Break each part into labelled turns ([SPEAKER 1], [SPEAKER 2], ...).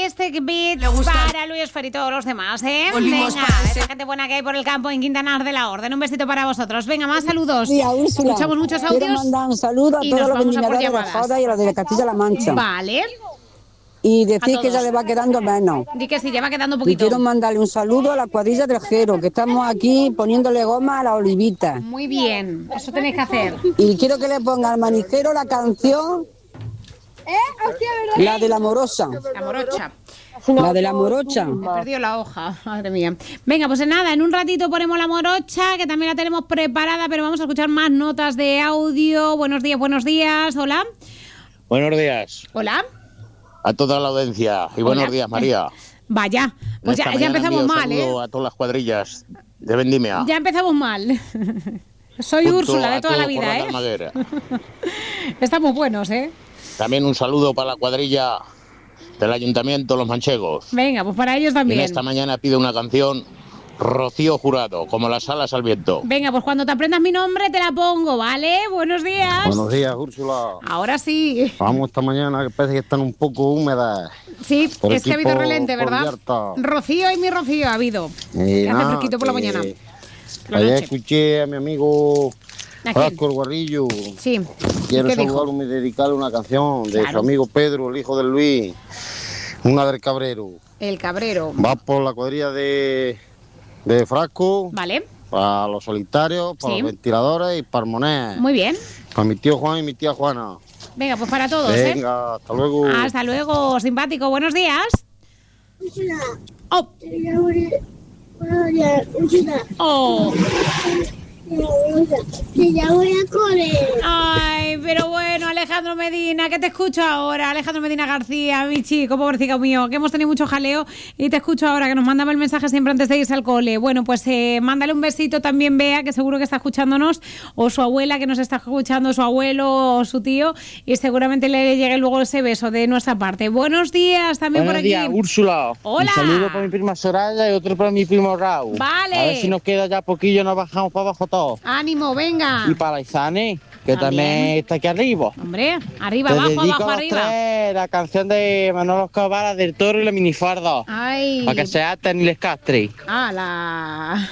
[SPEAKER 1] Mystic Beats para Luis Fer y todos los demás, ¿eh? Venga, esa gente buena que hay por el campo en Quintanar de la Orden. Un besito para vosotros. Venga, más saludos.
[SPEAKER 2] Sí, Úrsula,
[SPEAKER 1] escuchamos muchos audios.
[SPEAKER 2] Quiero mandar un saludo a todos los vendimiadores de Joda y a los de Castilla-La Mancha.
[SPEAKER 1] Vale.
[SPEAKER 2] Y decir que ya le va quedando menos.
[SPEAKER 1] Di que sí, ya va quedando un
[SPEAKER 2] Y
[SPEAKER 1] poquito.
[SPEAKER 2] quiero mandarle un saludo a la cuadrilla del Jero, que estamos aquí poniéndole goma a la olivita.
[SPEAKER 1] Muy bien, eso tenéis que hacer.
[SPEAKER 2] Y quiero que le ponga al manijero la canción, la de la morocha.
[SPEAKER 1] La morocha.
[SPEAKER 2] La de la morocha.
[SPEAKER 1] Me he perdido la hoja, madre mía. Venga, pues nada, en un ratito ponemos la morocha, que también la tenemos preparada, pero vamos a escuchar más notas de audio. Buenos días. Hola.
[SPEAKER 3] Buenos días.
[SPEAKER 1] Hola.
[SPEAKER 3] A toda la audiencia. Y buenos días, María.
[SPEAKER 1] Vaya, pues ya empezamos mal, ¿eh?
[SPEAKER 3] A todas las cuadrillas de Vendimia.
[SPEAKER 1] Ya empezamos mal. Soy Úrsula de toda la vida, ¿eh? Estamos buenos, ¿eh?
[SPEAKER 3] También un saludo para la cuadrilla del Ayuntamiento Los Manchegos.
[SPEAKER 1] Venga, pues para ellos también.
[SPEAKER 3] Y en esta mañana pido una canción, Rocío Jurado, como las alas al viento.
[SPEAKER 1] Venga, pues cuando te aprendas mi nombre te la pongo, ¿vale? Buenos días.
[SPEAKER 4] Buenos días, Úrsula.
[SPEAKER 1] Ahora sí.
[SPEAKER 4] Vamos esta mañana, que parece que están un poco húmedas.
[SPEAKER 1] Sí, es que ha habido relente, ¿verdad? Rocío y mi Rocío ha habido. Que hace fresquito por la mañana.
[SPEAKER 4] Ayer escuché a mi amigo Frasco el Guarrillo.
[SPEAKER 1] Sí.
[SPEAKER 4] Quiero saludarlo y dedicarle una canción de su amigo Pedro, el hijo de Luis. Una del Cabrero.
[SPEAKER 1] El Cabrero.
[SPEAKER 4] Va por la cuadrilla de Frasco.
[SPEAKER 1] Vale.
[SPEAKER 4] Para los solitarios, para los ventiladores y para el Monet.
[SPEAKER 1] Muy bien.
[SPEAKER 4] Para mi tío Juan y mi tía Juana.
[SPEAKER 1] Venga, pues para todos,
[SPEAKER 4] Venga, hasta luego.
[SPEAKER 1] Hasta luego, simpático. Buenos días. Oh. Oh.
[SPEAKER 5] Que ya voy a correr.
[SPEAKER 1] Ay, pero bueno, Alejandro Medina, que te escucho ahora. Alejandro Medina García, mi chico, pobrecito mío, que hemos tenido mucho jaleo y te escucho ahora, que nos mandaba el mensaje siempre antes de irse al cole. Bueno, pues mándale un besito también, Bea, que seguro que está escuchándonos, o su abuela, que nos está escuchando, su abuelo o su tío, y seguramente le llegue luego ese beso de nuestra parte. Buenos días también por aquí.
[SPEAKER 6] Buenos días, Úrsula.
[SPEAKER 1] Hola.
[SPEAKER 6] Un saludo para mi prima Soraya y otro para mi primo Raúl.
[SPEAKER 1] Vale.
[SPEAKER 6] A ver si nos queda ya poquillo, nos bajamos para abajo todos.
[SPEAKER 1] Ánimo, venga.
[SPEAKER 6] Y para Izane, que también está aquí arriba.
[SPEAKER 1] Hombre, arriba, abajo, arriba.
[SPEAKER 6] La canción de Manolo Escobar, del Toro y la minifarda.
[SPEAKER 1] Ay.
[SPEAKER 6] Para que se aten y les castre.
[SPEAKER 1] ¡Hala!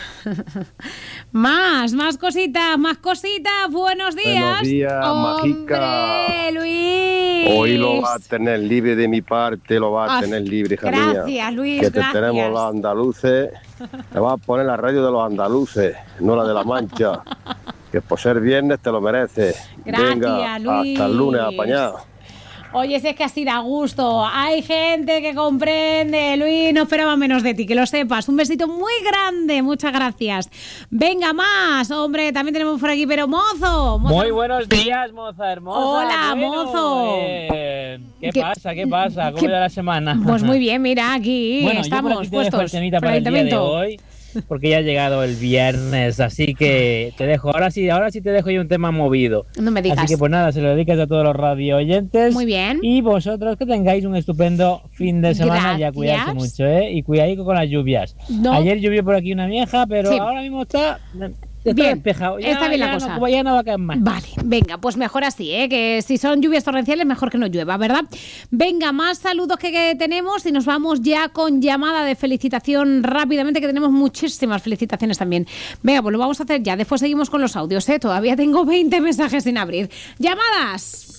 [SPEAKER 1] Más cositas. Buenos días.
[SPEAKER 7] Buenos días, Mágica.
[SPEAKER 1] Luis.
[SPEAKER 7] Hoy lo va a tener libre de mi parte, lo va a tener libre, hija mía.
[SPEAKER 1] Gracias, Luis,
[SPEAKER 7] que te
[SPEAKER 1] gracias.
[SPEAKER 7] tenemos los andaluces. Te vas a poner la radio de los andaluces, no la de La Mancha. Que por ser viernes te lo mereces.
[SPEAKER 1] Gracias,
[SPEAKER 7] venga,
[SPEAKER 1] Luis.
[SPEAKER 7] hasta el lunes apañado.
[SPEAKER 1] Oye, si es que así da gusto. Hay gente que comprende. Luis, no esperaba menos de ti, que lo sepas. Un besito muy grande, muchas gracias. Venga, más. Hombre, también tenemos por aquí, pero mozo.
[SPEAKER 8] Muy buenos días, moza hermosa.
[SPEAKER 1] Hola,
[SPEAKER 8] bueno,
[SPEAKER 1] mozo.
[SPEAKER 8] ¿Qué pasa? ¿Cómo va la semana?
[SPEAKER 1] Pues muy bien, mira, aquí
[SPEAKER 8] bueno,
[SPEAKER 1] estamos
[SPEAKER 8] yo por aquí te
[SPEAKER 1] puestos.
[SPEAKER 8] dejo el temita para el día de hoy, porque ya ha llegado el viernes, así que te dejo. Ahora sí te dejo yo un tema movido.
[SPEAKER 1] No me digas.
[SPEAKER 8] Así que pues nada, se lo dedicas a todos los radio oyentes.
[SPEAKER 1] Muy bien.
[SPEAKER 8] Y vosotros que tengáis un estupendo fin de semana.
[SPEAKER 1] Gracias.
[SPEAKER 8] Ya cuidarse mucho, y cuidadico con las lluvias.
[SPEAKER 1] No.
[SPEAKER 8] Ayer llovió por aquí una vieja, pero
[SPEAKER 1] Sí.
[SPEAKER 8] ahora mismo está
[SPEAKER 1] bien
[SPEAKER 8] despejado.
[SPEAKER 1] está bien la cosa.
[SPEAKER 8] Ya no va a caer más.
[SPEAKER 1] Vale, venga, pues mejor así, que si son lluvias torrenciales mejor que no llueva, ¿verdad? Venga, más saludos que tenemos y nos vamos ya con llamada de felicitación rápidamente, que tenemos muchísimas felicitaciones también. Venga, pues lo vamos a hacer ya, después seguimos con los audios, todavía tengo 20 mensajes sin abrir. ¡Llamadas!